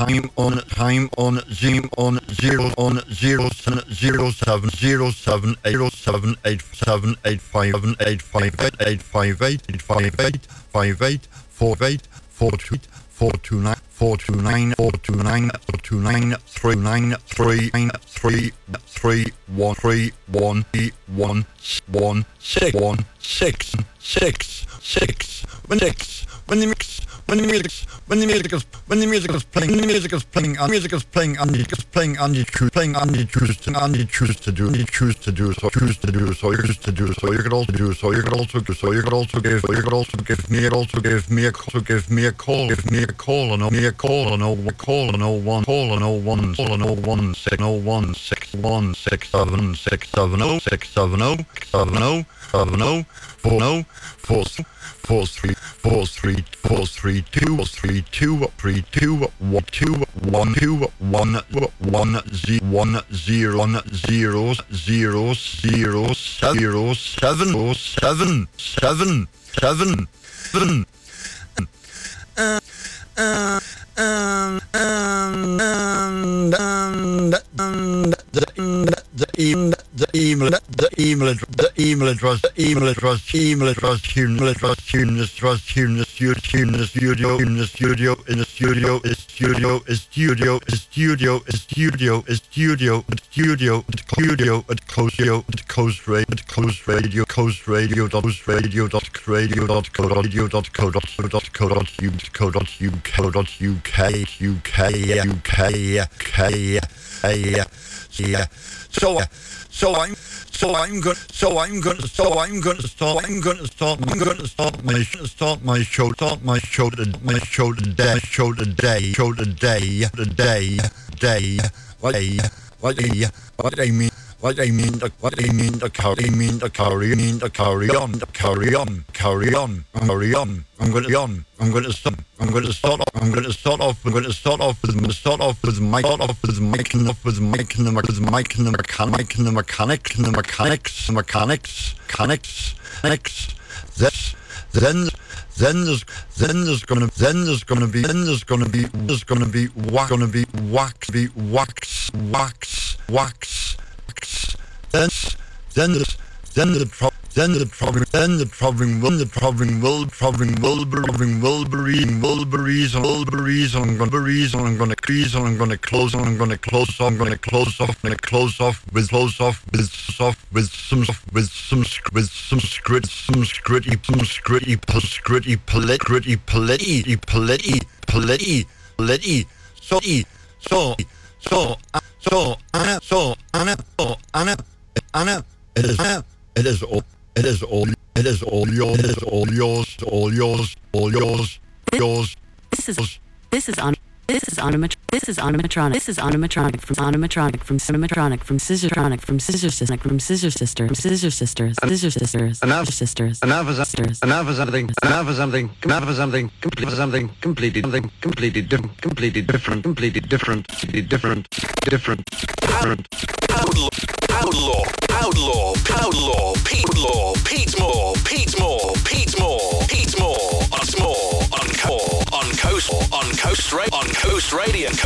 on Zoom on 0 on 0 7 0 7 0 7 8 7 8 7 8 5 7 8 5 8 8 5 8 8 5 8 5 8 4 8 4 2 4 2 9 4 2 9 4 2 9 4 2 9 3 9 3 9 3 3 1 3 1 1 1 6 1 6 6 6 when the music is playing and you choose to do so you could also give me a call on 01 616 670 432 The email address So I'm gonna start my show today. What I mean to carry on. I'm gonna start off with mechanics. Then there's gonna be wax. Then the problem will I'm gonna close off with some Anna, it is all yours. This is Animatronic from Cinematronic from Scissor Sisters. Another something completely different. Outlaw, Pete Moore, on Coast Radio.